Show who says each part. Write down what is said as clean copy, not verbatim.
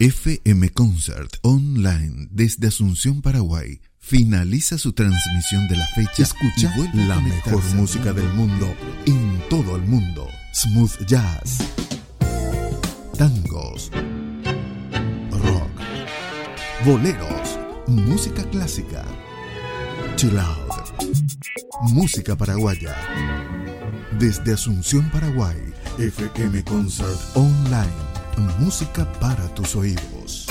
Speaker 1: FM Concert Online desde Asunción, Paraguay, finaliza su transmisión de la fecha. Escucha la mejor música del mundo en todo el mundo. Smooth jazz, tangos, rock, boleros, música clásica, chill out, música paraguaya. Desde Asunción, Paraguay, FM Concert Online, música para tus oídos.